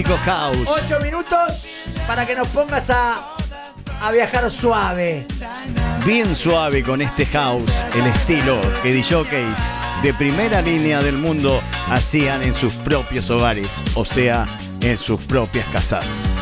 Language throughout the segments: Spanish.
Disco House. 8 minutos para que nos pongas a viajar suave. Bien suave con este house, el estilo que DJs de primera línea del mundo hacían en sus propios hogares, o sea, en sus propias casas.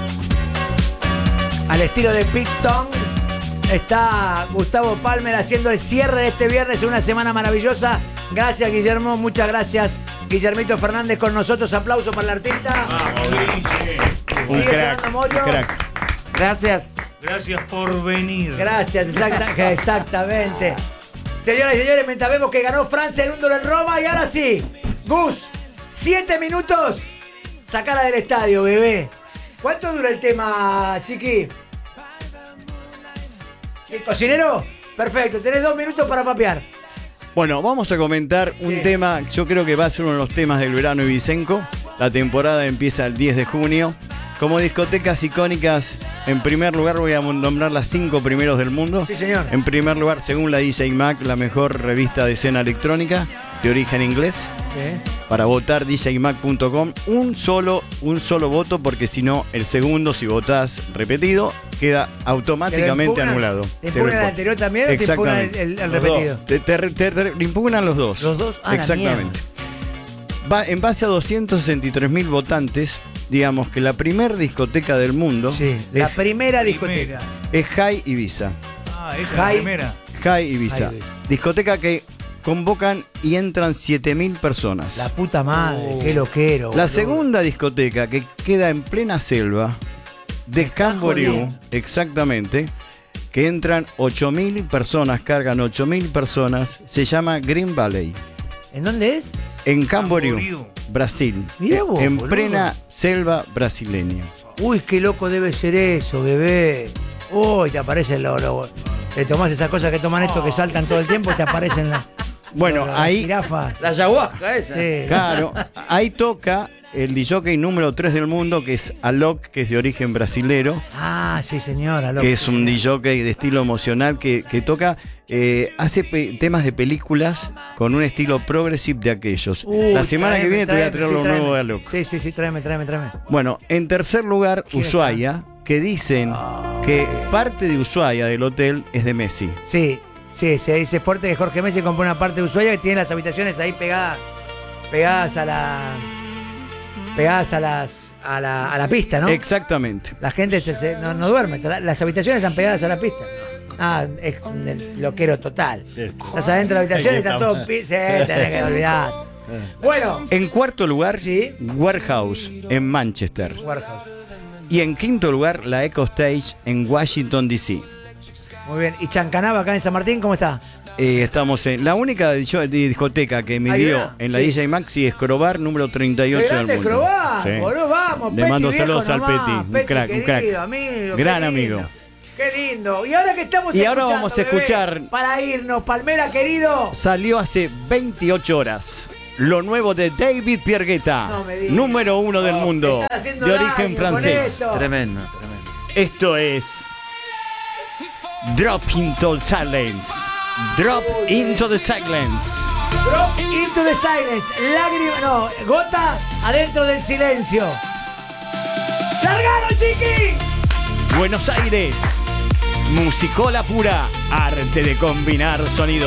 Al estilo de Pete Tong está Gustavo Palmer haciendo el cierre de este viernes, una semana maravillosa. Gracias, Guillermo, muchas gracias. Guillermito Fernández con nosotros, aplauso para el artista. Vamos, Guille. Un crack, sonando Moyo. un crack. Gracias. Gracias por venir. Gracias, exactamente. Señoras y señores, mientras vemos que ganó Francia el 1 en Roma, y ahora sí, Gus, 7 minutos, sacala del estadio, bebé. ¿Cuánto dura el tema, chiqui? ¿Sí, cocinero? Perfecto, tenés 2 minutos para papear. Bueno, vamos a comentar un tema, yo creo que va a ser uno de los temas del verano ibicenco. La temporada empieza el 10 de junio. Como discotecas icónicas, en primer lugar voy a nombrar las 5 primeros del mundo. Sí, señor. En primer lugar, según la DJ Mag, la mejor revista de escena electrónica de origen inglés. Sí. Para votar, djmag.com, un solo voto, porque si no, el segundo, si votás repetido, queda automáticamente anulado. ¿Te impugnan el anterior también o te impugnan el repetido? Te impugnan los dos. ¿Los dos? Ah, exactamente. En base a 263.000 votantes, digamos que la primera discoteca del mundo la primera discoteca es High Ibiza. Ah, esa es la primera. High Ibiza. Discoteca que convocan y entran 7.000 personas. La puta madre, qué loquero. La segunda discoteca, que queda en plena selva de Camboriú, exactamente, que entran 8.000 personas, cargan 8.000 personas, se llama Green Valley. ¿En dónde es? En Camboriú, Brasil. Mirá vos, en boludo. plena selva brasileña. Uy, qué loco debe ser eso, bebé. Uy, te aparecen te tomás esas cosas que toman estos que saltan todo el tiempo y te aparecen Bueno, ahí, jirafas. La ayahuasca esa. Sí. claro, ahí toca el DJ número 3 del mundo, que es Alok, que es de origen brasilero. Ah, sí, señora. Que es un DJ de estilo emocional que toca, hace temas de películas con un estilo progressive de aquellos. La semana que viene te voy a traer lo nuevo de Alok. Sí, tráeme. Bueno, en tercer lugar, ¿Quién Ushuaia, que dicen que parte de Ushuaia del hotel es de Messi. Sí, se dice fuerte que Jorge Messi compró una parte de Ushuaia que tiene las habitaciones ahí pegadas a la pista, ¿no? Exactamente. La gente no duerme, las habitaciones están pegadas a la pista. Ah, es el loquero total. Estás adentro de la habitación y está todo... Sí, tenés que olvidar. Bueno. En cuarto lugar, Sí. Warehouse, en Manchester. Warehouse. Y en quinto lugar, la Echo Stage, en Washington, D.C. Muy bien. ¿Y Chancanaba acá en San Martín, cómo está? Estamos en la única discoteca que me Ahí dio va, en la sí. DJ Maxi Escobar, número 38 ¡Qué del grande mundo. Escobar! Sí. Boludo, vamos, Le Peti, mando viejo saludos al nomás. Peti, un crack, un crack. Querido, amigo, Gran qué lindo. amigo. Qué lindo. Y ahora que estamos Y ahora escuchando, vamos a bebé, escuchar- para irnos, Palmera, querido. Salió hace 28 horas lo nuevo de David Piergueta, No me digas. número 1 del mundo, Estás haciendo de origen daño con francés. esto. Tremendo. Esto es Drop into Silence. Drop into the Silence. Drop into the silence. Gota adentro del silencio. ¡Largalo, chiqui! Buenos Aires. Musicola pura. Arte de combinar sonidos.